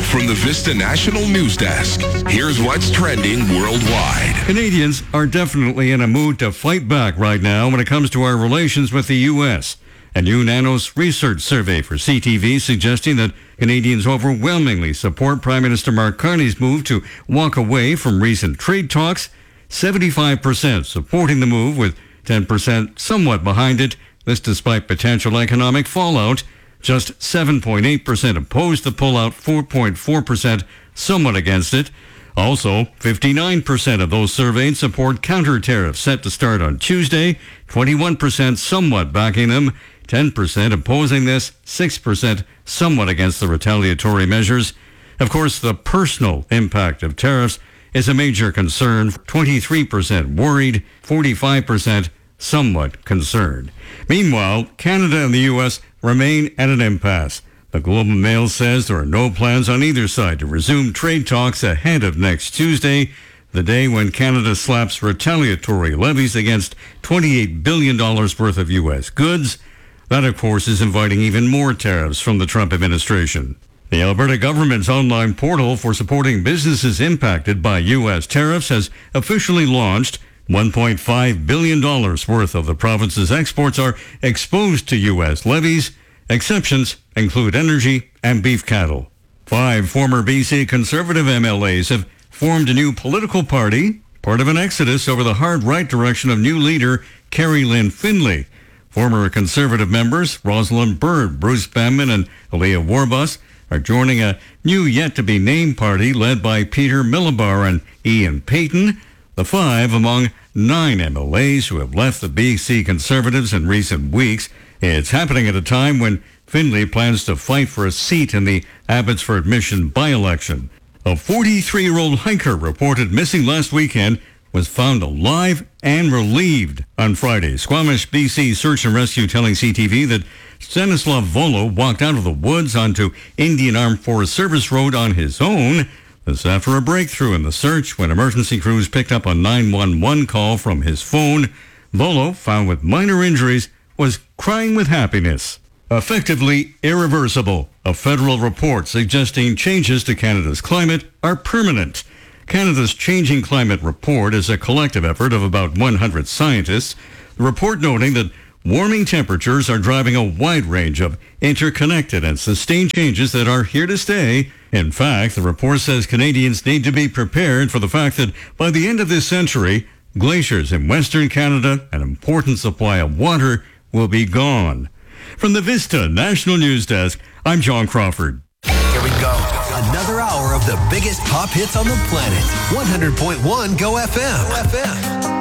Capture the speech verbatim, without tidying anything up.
from the Vista National News Desk, here's what's trending worldwide. Canadians are definitely in a mood to fight back right now when it comes to our relations with the U S. A new Nanos research survey for C T V suggesting that Canadians overwhelmingly support Prime Minister Mark Carney's move to walk away from recent trade talks. seventy-five percent supporting the move, with ten percent somewhat behind it. This despite potential economic fallout. Just seven point eight percent opposed the pullout, four point four percent somewhat against it. Also, fifty-nine percent of those surveyed support counter tariffs set to start on Tuesday, twenty-one percent somewhat backing them, ten percent opposing this, six percent somewhat against the retaliatory measures. Of course, the personal impact of tariffs is a major concern. twenty-three percent worried, forty-five percent somewhat concerned. Meanwhile, Canada and the U S remain at an impasse. The Globe and Mail says there are no plans on either side to resume trade talks ahead of next Tuesday, the day when Canada slaps retaliatory levies against twenty-eight billion dollars worth of U S goods. That, of course, is inviting even more tariffs from the Trump administration. The Alberta government's online portal for supporting businesses impacted by U S tariffs has officially launched. one point five billion dollars worth of the province's exports are exposed to U S levies. Exceptions include energy and beef cattle. Five former B C Conservative M L As have formed a new political party, part of an exodus over the hard right direction of new leader Kerry Lynn Finlay. Former Conservative members Rosalind Byrd, Bruce Banman, and Aaliyah Warbus are joining a new yet-to-be-named party led by Peter Millibar and Ian Payton. The five among nine M L As who have left the B C Conservatives in recent weeks. It's happening at a time when Finlay plans to fight for a seat in the Abbotsford Mission by-election. A forty-three-year-old hiker reported missing last weekend was found alive and relieved on Friday. Squamish, B C Search and Rescue telling C T V that Stanislav Volo walked out of the woods onto Indian Armed Forces Service Road on his own. This after a breakthrough in the search when emergency crews picked up a nine one one call from his phone. Volo, found with minor injuries, was crying with happiness. Effectively irreversible. A federal report suggesting changes to Canada's climate are permanent. Canada's Changing Climate Report is a collective effort of about one hundred scientists. The report noting that warming temperatures are driving a wide range of interconnected and sustained changes that are here to stay. In fact, the report says Canadians need to be prepared for the fact that by the end of this century, glaciers in Western Canada, an important supply of water, will be gone. From the Vista National News Desk, I'm John Crawford. Here we go. Another hour of the biggest pop hits on the planet. one hundred point one Go F M.